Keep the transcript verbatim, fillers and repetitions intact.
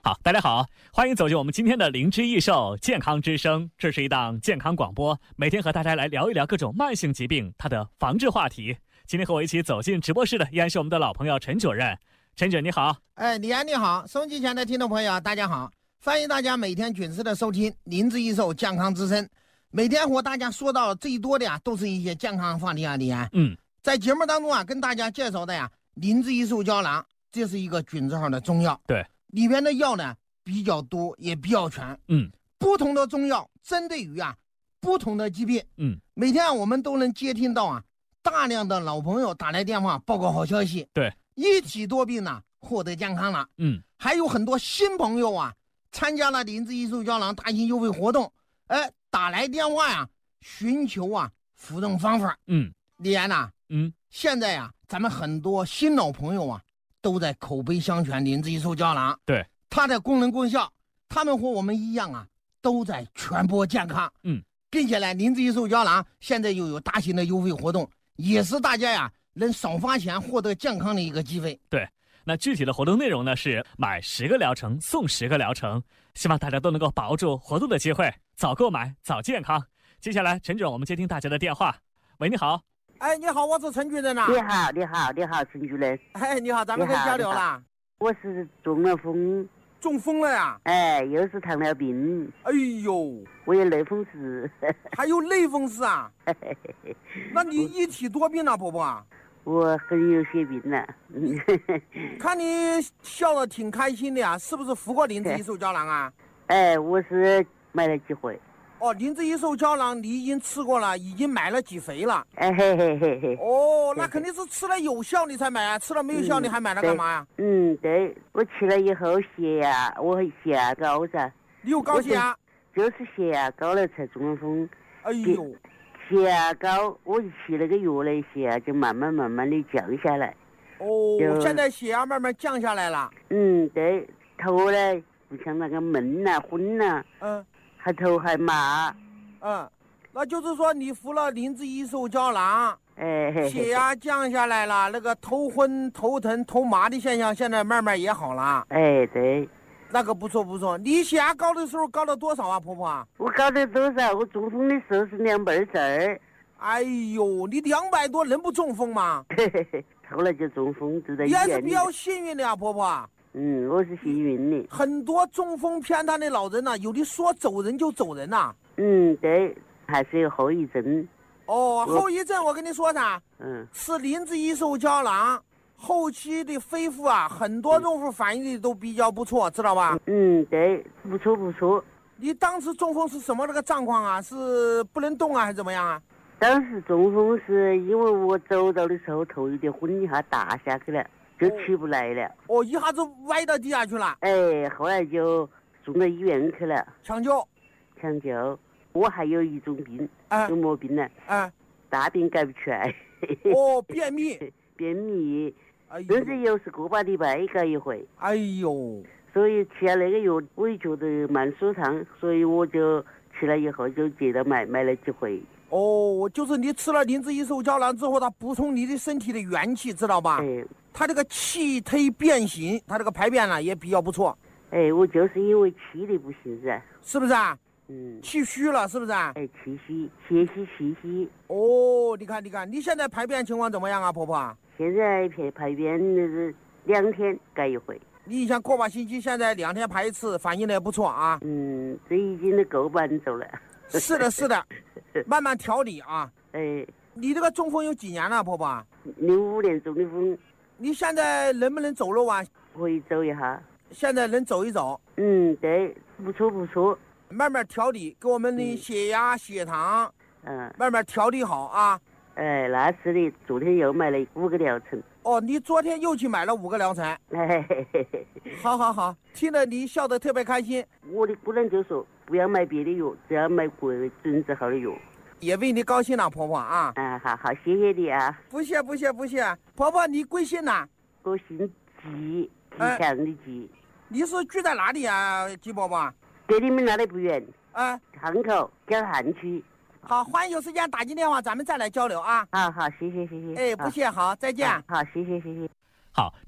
好，大家好，欢迎走进我们今天的灵芝益寿健康之声。这是一档健康广播，每天和大家来聊一聊各种慢性疾病它的防治话题。今天和我一起走进直播室的依然是我们的老朋友陈主任。陈主任你好。 哎，李安你好，收音机前的听众朋友大家好，欢迎大家每天准时的收听灵芝益寿健康之声。每天和大家说到最多的呀，都是一些健康话题啊，李安。 嗯， 在节目当中啊，跟大家介绍的呀，灵芝益寿胶囊，这是一个菌字号的中药。 对。 里面的药呢比较多，也比较全。 嗯， 不同的中药针对于啊不同的疾病。 嗯， 每天、啊、我们都能接听到啊大量的老朋友打来电话报告好消息。 对， 一体多病呢获得健康了。 嗯， 还有很多新朋友啊参加了灵芝益寿胶囊大型优惠活动，哎，打来电话呀寻求啊服用方法。 嗯， 李安呐， 嗯， 现在呀、啊、咱们很多新老朋友啊都在口碑相传灵芝益寿胶囊。 对， 它的功能功效，他们和我们一样啊，都在传播健康。 嗯， 并且呢，灵芝益寿胶囊现在又有大型的优惠活动，也是大家呀能少花钱获得健康的一个机会。 对，那具体的活动内容呢是买十个疗程送十个疗程，希望大家都能够把握住活动的机会，早购买早健康。接下来，陈主任，我们接听大家的电话。喂，你好。 哎，你好，我是陈主任呐。 你好，你好，你好，陈主任。 哎，你好，咱们可以交流了。 我是中了风， 中风了呀？ 哎，又是糖尿病。 哎呦， 我有类风湿。 还有类风湿啊？那你一体多病啊，婆婆？ 我很有些病了。 看你笑得挺开心的呀，是不是服过灵芝益寿胶囊啊？ 哎，我是买了几回。 哦，灵芝益寿胶囊你已经吃过了，已经买了几回了。 哎嘿嘿嘿嘿。 哦，那肯定是吃了有效你才买啊，吃了没有效你还买了干嘛呀？ 嗯，对，我吃了以后血压，我血压高噻。 你有高血压？ 就是血压高了才中了风。 哎呦， 血压高，我一吃那个药呢，血压就慢慢慢慢的降下来。 哦，现在血压慢慢降下来了。 嗯，对，头呢不像那个闷呐、昏呐。 嗯。 还头还麻。 嗯，那就是说你服了灵芝益寿胶囊， 哎，嘿嘿血压降下来了，那个头昏、头疼、头麻的现象现在慢慢也好了。 哎，对， 那个不错不错。你血压高的时候高了多少啊，婆婆？ 我高的多少？我中风的时候是两百二。 哎呦，你两百多能不中风吗？ 嘿嘿嘿，后来就中风，就在医院里。 你还是比较幸运的呀，婆婆。 嗯，我是幸运的。 很多中风偏瘫的老人呐、啊，有的说走人就走人呐、啊。 嗯，对，还是有后遗症。 哦，后遗症我跟你说噻， 嗯， 吃灵芝益寿胶囊，后期的恢复啊，很多用户反映的都比较不错，知道吧？ 嗯，对，不错不错。 你当时中风是什么那个状况啊？是不能动啊，还是怎么样啊？ 当时中风是因为我走到的时候头有点昏，一下打下去了。就起不来了。 哦，一下子歪到地下去了。 哎，后来就送到医院去了， 抢救。 抢救。我还有一种病， 啊、 有么病呢？ 啊， 大便改不出来。 哦，便秘。 便秘。 哎， 但是又是个把礼拜改一回。 哎呦。 所以吃了那个药，我也觉得蛮舒畅，所以我就吃了以后就接着买，买了几回。 哦，就是你吃了灵芝益寿胶囊之后，它补充你的身体的元气，知道吧？ 哎， 它这个气推变形，它这个排便呢也比较不错。 哎，我就是因为气的不行噻， 是不是啊？ 嗯， 气虚了，是不是啊？ 哎，气虚，血虚气虚。 哦，你看，你看，你现在排便情况怎么样啊，婆婆？ 现在排排便那是两天改一回。 你以前个把星期，现在两天排一次，反应的也不错啊。 嗯，这已经都够满足了。 是的，是的，慢慢调理啊。 哎， 你这个中风有几年了，婆婆？ 零五年中的风。 你现在能不能走路啊？ 可以走一下。 现在能走一走。 嗯，对，不错不错。 慢慢调理，给我们的血压、嗯、血糖， 嗯， 慢慢调理好啊。 哎，那是的，昨天又买了五个疗程。 哦，你昨天又去买了五个疗程。 嘿嘿嘿嘿。 好好好，听了你笑得特别开心。 我的姑娘就说不要买别的药，只要买贵准字号的药。 也为你高兴了，婆婆啊。 啊，好好，谢谢你啊。 不谢不谢不谢，婆婆你贵姓呐？ 我姓季，吉祥的吉。 哎、你是住在哪里啊，季伯伯？ 离你们那里不远。 啊， 汉口江汉区。 好，欢迎有时间打进电话，咱们再来交流啊。 好好，谢谢谢谢。 哎，不谢，好，再见。 好，谢谢谢谢。 好，